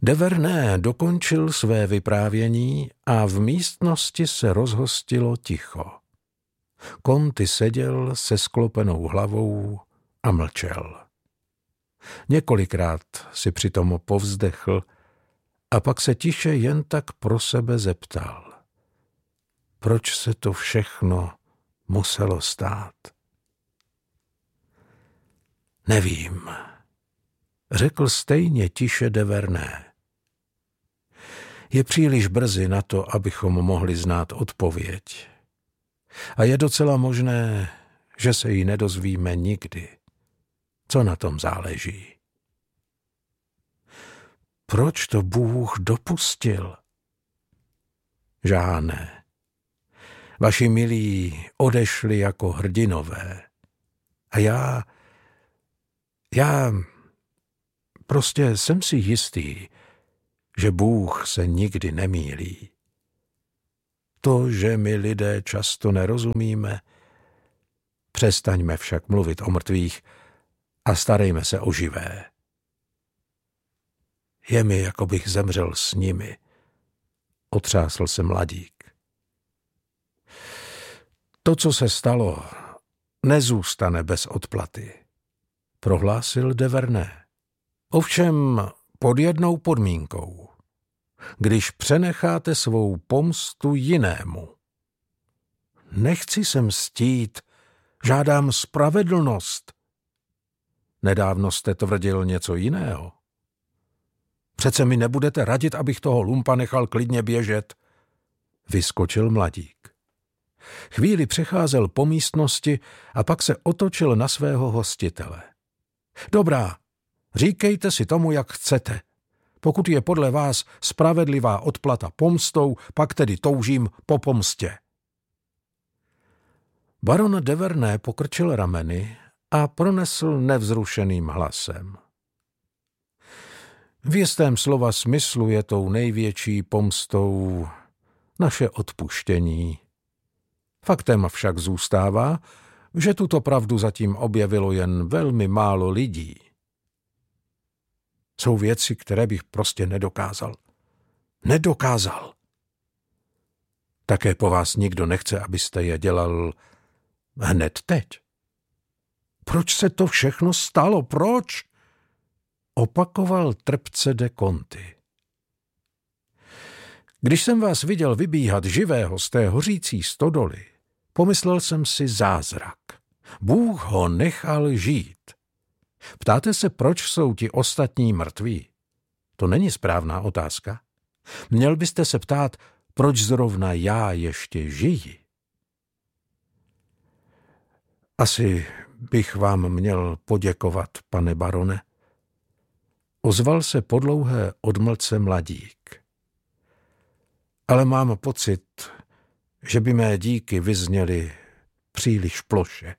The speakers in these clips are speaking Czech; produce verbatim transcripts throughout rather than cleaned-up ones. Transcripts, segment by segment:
De Vernet dokončil své vyprávění a v místnosti se rozhostilo ticho. Conti seděl se sklopenou hlavou a mlčel. Několikrát si přitom povzdechl a pak se tiše jen tak pro sebe zeptal. Proč se to všechno muselo stát? Nevím, řekl stejně tiše de Vernet. Je příliš brzy na to, abychom mohli znát odpověď. A je docela možné, že se ji nedozvíme nikdy. Co na tom záleží? Proč to Bůh dopustil? Žáne. Vaši milí odešli jako hrdinové. A já... Já... Prostě jsem si jistý, že Bůh se nikdy nemýlí. To, že my lidé často nerozumíme, přestaňme však mluvit o mrtvých a starejme se o živé. Je mi, jako bych zemřel s nimi, otřásl se mladík. To, co se stalo, nezůstane bez odplaty, prohlásil de Vernet. Ovšem pod jednou podmínkou. Když přenecháte svou pomstu jinému. Nechci se mstít, žádám spravedlnost. Nedávno jste tvrdil něco jiného. Přece mi nebudete radit, abych toho lumpa nechal klidně běžet, vyskočil mladík. Chvíli přecházel po místnosti a pak se otočil na svého hostitele. Dobrá, říkejte si tomu, jak chcete. Pokud je podle vás spravedlivá odplata pomstou, pak tedy toužím po pomstě. Baron de Vernet pokrčil rameny a pronesl nevzrušeným hlasem. V jistém slova smyslu je tou největší pomstou naše odpuštění. Faktem však zůstává, že tuto pravdu zatím objevilo jen velmi málo lidí. Jsou věci, které bych prostě nedokázal. Nedokázal. Také po vás nikdo nechce, abyste je dělal hned teď. Proč se to všechno stalo? Proč? Opakoval trpce de Conti. Když jsem vás viděl vybíhat živého z té hořící stodoly, pomyslel jsem si zázrak. Bůh ho nechal žít. Ptáte se, proč jsou ti ostatní mrtví? To není správná otázka. Měl byste se ptát, proč zrovna já ještě žiji. Asi bych vám měl poděkovat, pane barone. Ozval se po dlouhé odmlce mladík. Ale mám pocit, že by mé díky vyzněly příliš ploše.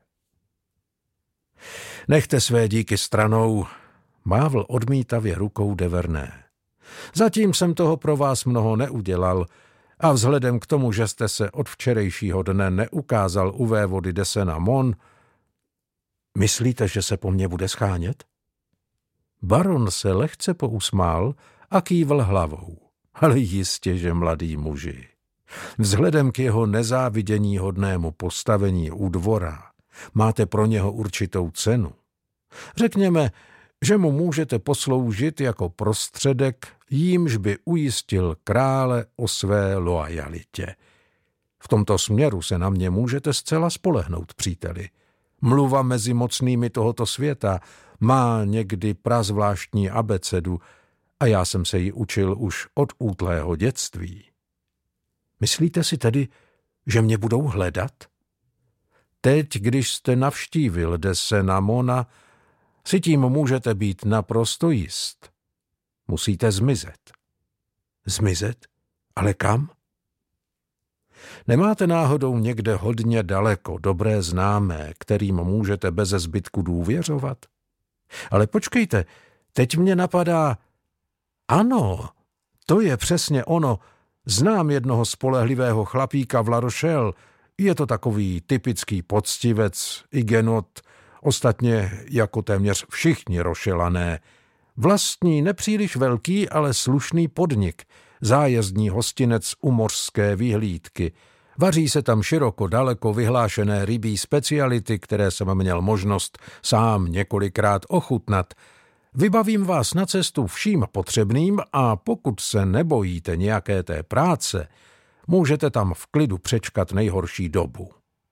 Nechte své díky stranou, mávl odmítavě rukou de Vernet. Zatím jsem toho pro vás mnoho neudělal a vzhledem k tomu, že jste se od včerejšího dne neukázal u vévody de Senamon, myslíte, že se po mně bude schánět? Baron se lehce pousmál a kývl hlavou. Ale jistě, že mladý muži. Vzhledem k jeho nezáviděníhodnému postavení u dvora máte pro něho určitou cenu. Řekněme, že mu můžete posloužit jako prostředek, jímž by ujistil krále o své loajalitě. V tomto směru se na mě můžete zcela spolehnout, příteli. Mluva mezi mocnými tohoto světa má někdy prazvláštní abecedu a já jsem se ji učil už od útlého dětství. Myslíte si tedy, že mě budou hledat? Teď, když jste navštívil de Senamona, si tím můžete být naprosto jist. Musíte zmizet. Zmizet? Ale kam? Nemáte náhodou někde hodně daleko dobré známé, kterým můžete beze zbytku důvěřovat? Ale počkejte, teď mě napadá... Ano, to je přesně ono. Znám jednoho spolehlivého chlapíka v La Rochelle. Je to takový typický poctivec, igenot, ostatně jako téměř všichni Rochelané. Vlastní nepříliš velký, ale slušný podnik, zájezdní hostinec u mořské vyhlídky. Vaří se tam široko daleko vyhlášené rybí speciality, které jsem měl možnost sám několikrát ochutnat. Vybavím vás na cestu vším potřebným a pokud se nebojíte nějaké té práce, můžete tam v klidu přečkat nejhorší dobu.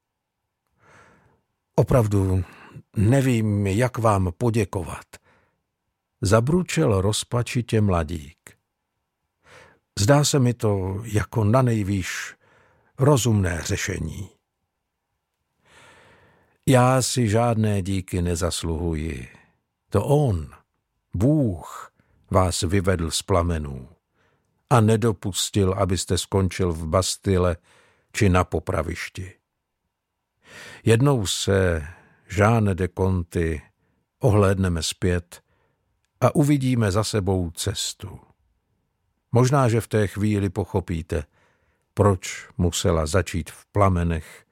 Opravdu nevím, jak vám poděkovat. Zabručel rozpačitě mladík. Zdá se mi to jako nanejvýš rozumné řešení. Já si žádné díky nezasluhuji. To on, Bůh, vás vyvedl z plamenů a nedopustil, abyste skončil v Bastille či na popravišti. Jednou se, Jean de Conti, ohlédneme zpět a uvidíme za sebou cestu. Možná, že v té chvíli pochopíte, proč musela začít v plamenech